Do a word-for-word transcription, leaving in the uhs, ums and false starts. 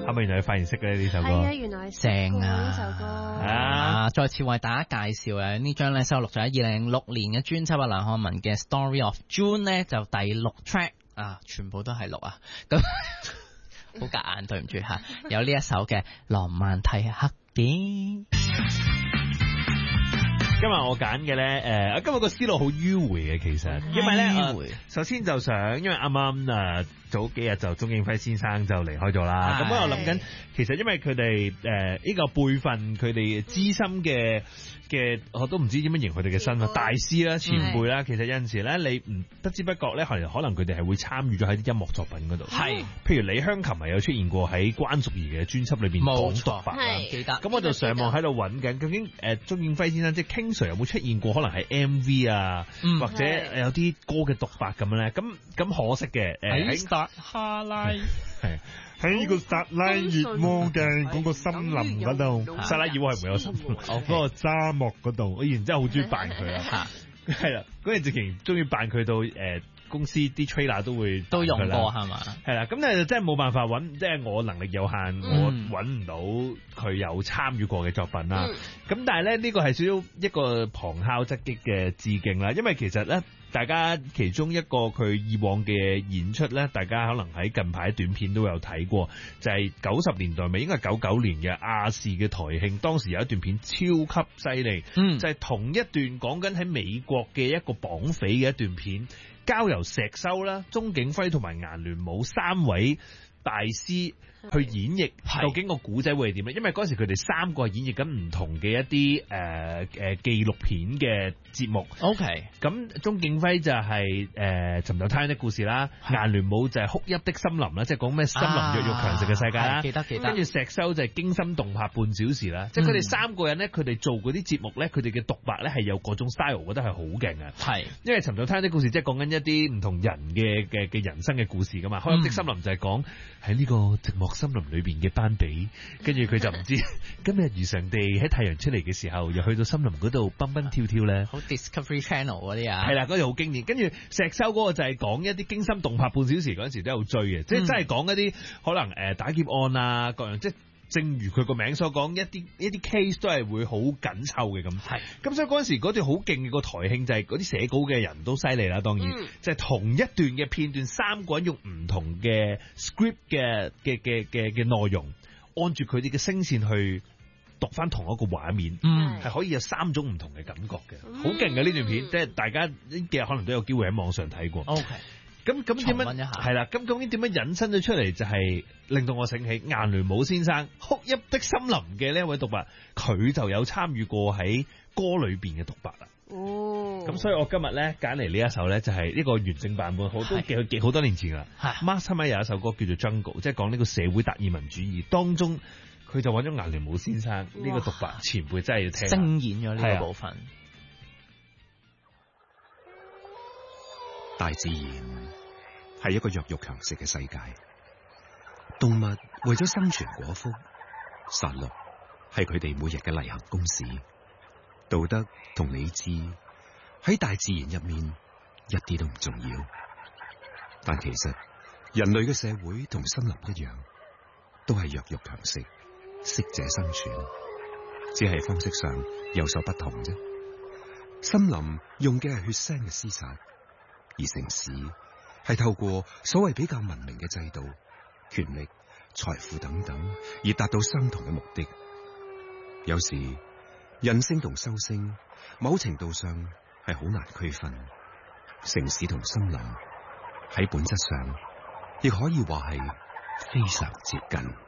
係咪原來你發現識嘅呢首歌？ 係啊，原來係正啊呢首歌。 啊！再次為大家介紹啊，呢張咧收錄咗喺二零零六年嘅專輯啊，梁漢文嘅 Story of June 咧就第六 track 啊，全部都係六啊，咁好夾硬，對唔住吓，有呢一首嘅浪漫體黑點。 今日我揀嘅咧，誒，今日個思路好迂迴嘅，其實，因為咧， 迂迴首先就想，因為啱啱誒早幾日就鍾景輝先生就離開咗啦，咁我又諗緊，其實因為佢哋誒呢個輩份，佢哋資深嘅嘅，我都唔知點樣形容佢哋嘅身份，大師啦、前輩啦，其實有陣時咧，你唔不知不覺咧，可能可能佢哋係會參與咗喺啲音樂作品嗰度，係，譬如李香琴係有出現過喺關淑怡嘅專輯裏邊講獨白啦，記得，咁我就上網喺度揾緊，究竟誒鍾景輝先生即係 King Sir 有冇出現過可能係 M V 啊，嗯、或者有啲歌嘅獨白咁樣咧？咁咁可惜嘅，誒喺撒哈拉係喺呢個撒拉熱窩嘅嗰個森林嗰度，撒拉熱窩係唔會有森林，嗰個沙漠嗰度，我然之後好中意扮佢啊，係啦，嗰陣直情中意扮佢到誒。呃公司啲 trailer 都會都用過係嘛？ 係啦，咁但係真係冇辦法揾，即係我能力有限，嗯、我揾唔到佢有參與過嘅作品啦。咁、嗯、但係咧呢個係少少一個旁敲側擊嘅致敬啦，因為其實咧大家其中一個佢以往嘅演出咧，大家可能喺近排短片都有睇過，就係九十年代尾應該係九九年嘅亞視嘅台慶，當時有一段片超級犀利，嗯、就係同一段講緊喺美國嘅一個綁匪嘅一段片。交由石修啦、鍾景輝同埋顏聯武三位大師去演繹，究竟個古仔會係點咧？因為嗰時佢哋三個係演繹緊唔同嘅一啲誒誒紀錄片嘅節目。OK，咁鍾景輝就係誒尋找他人的故事啦，顏聯武就係哭泣的森林啦，即係講咩森林弱肉強食嘅世界啦。記得記得。跟住石修就係驚心動魄半小時啦，即係佢哋三個人咧，佢哋做嗰啲節目咧，佢哋嘅獨白咧係有嗰種 style，我覺得係好勁啊。係，因為尋找他人的故事即係講緊一啲唔同人嘅嘅嘅人生嘅故事噶嘛，哭泣的森林就係講喺呢個寂寞森林裏邊嘅斑比，跟住佢就唔知今日如常地喺太陽出嚟嘅時候，又去到森林嗰度蹦蹦跳跳咧。好 Discovery Channel 嗰啲啊，係啦，嗰啲好經典。跟住石修嗰個就係講一啲驚心動魄半小時嗰陣時都有追嘅，嗯、即係真係講一啲可能誒打劫案啊各樣，即係正如佢個名所講，一啲一啲 case 都係會好緊湊嘅咁。係，咁所以嗰陣時嗰段好勁嘅個台慶就係嗰啲寫稿嘅人都犀利啦，當然、嗯、就係同一段嘅片段，三個人用唔同嘅 script 嘅嘅嘅嘅嘅內容，按住佢哋嘅聲線去讀翻同一個畫面，嗯，係可以有三種唔同嘅感覺嘅，好勁嘅呢段片，即係大家呢幾日可能都有機會喺網上睇過。OK。咁咁點樣係啦？咁究竟點樣引申咗出嚟？就係令到我醒起顏聯武先生哭泣的森林嘅呢一位獨白，佢就有參與過喺歌裏邊嘅獨白啦。哦，咁所以我今日咧揀嚟呢一首咧，就係呢個完整版本，好都幾幾好多年前啦。係 Mastermind 有一首歌叫做 Jungle，即係講呢個社會達爾文主義當中，佢就揾咗顏聯武先生呢個獨白前輩，真係要聽聲演咗呢個部分。 大自然係一個弱肉強食嘅世界，動物為咗生存果腹，殺戮係佢哋每日嘅例行公事。道德同理智喺大自然入面一啲都唔重要，但其實人類嘅社會同森林一樣，都係弱肉強食，適者生存，只係方式上有所不同啫。森林用嘅係血腥嘅廝殺，而城市係透過所謂比較文明嘅制度、權力、財富等等，而達到相同嘅目的。有時人性同獸性，某程度上係好難區分。城市同森林喺本質上，亦可以話係非常接近。